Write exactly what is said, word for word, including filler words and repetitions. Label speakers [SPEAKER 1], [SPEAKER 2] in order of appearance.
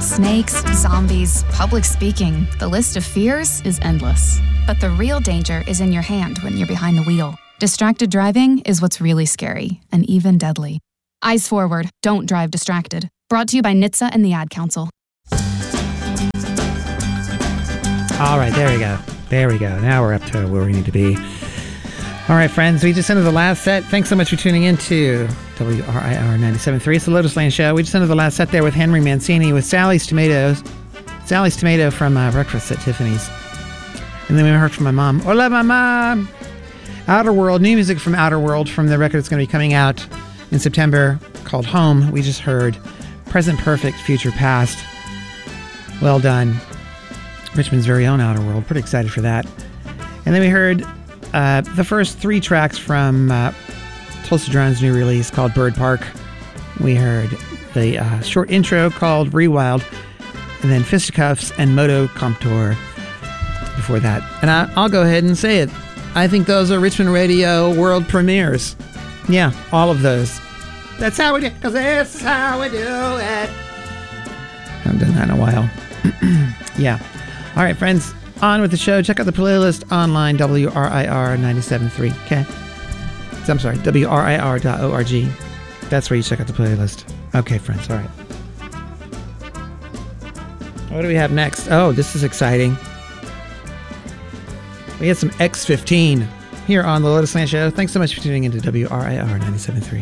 [SPEAKER 1] Snakes, zombies, public speaking. The list of fears is endless. But the real danger is in your hand when you're behind the wheel. Distracted driving is what's really scary and even deadly. Eyes forward, don't drive distracted. Brought to you by N H T S A and the Ad Council.
[SPEAKER 2] All right, there we go. There we go. Now we're up to where we need to be. All right, friends, we just ended the last set. Thanks so much for tuning in to W R I R ninety-seven point three. It's the Lotus Lane Show. We just ended the last set there with Henry Mancini with Sally's Tomatoes. Sally's Tomato from uh, Breakfast at Tiffany's. And then we heard from my mom. Hola, mama! Outer World, new music from Outer World from the record that's going to be coming out in September called Home. We just heard Present Perfect, Future Past. Well done. Richmond's very own Outer World. Pretty excited for that. And then we heard uh, the first three tracks from uh, Tulsa Drone's new release called Bird Park. We heard the uh, short intro called Rewild, and then Fisticuffs and Moto Comptor before that. And I, I'll go ahead and say it. I think those are Richmond Radio world premieres. Yeah, all of those. That's how we do it, because this is how we do it. I haven't done that in a while. Yeah. All right, friends, on with the show. Check out the playlist online, W R I R ninety-seven point three. Okay? I'm sorry, W R I R dot org. That's where you check out the playlist. Okay, friends, all right. What do we have next? Oh, this is exciting. We had some X fifteen here on the Lotus Land Show. Thanks so much for tuning into W R I R ninety-seven point three.